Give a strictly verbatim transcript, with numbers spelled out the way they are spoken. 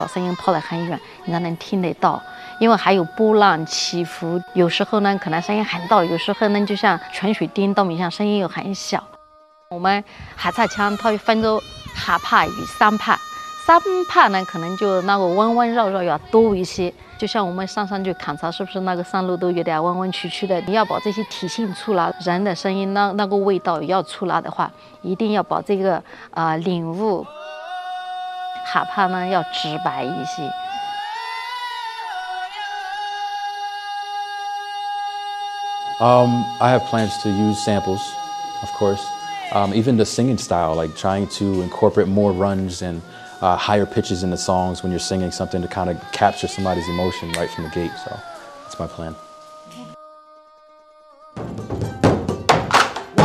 把声音抛得很远，你才能听得到。因为还有波浪起伏，有时候呢可能声音很大，有时候呢就像泉水叮咚一样，声音又很小。我们海菜腔它分作海帕与山帕，山帕呢可能就那个弯弯绕绕要多一些。就像我们上山去砍柴，是不是那个山路都有点弯弯曲曲的？你要把这些体现出来，人的声音那那个味道要出来的话，一定要把这个啊、呃、领悟。海帕呢要直白一些。 Um, I have plans to use samples, of course. Um, even the singing style, like trying to incorporate more runs and uh, higher pitches in the songs when you're singing something to kind of capture somebody's emotion right from the gate. So that's my plan.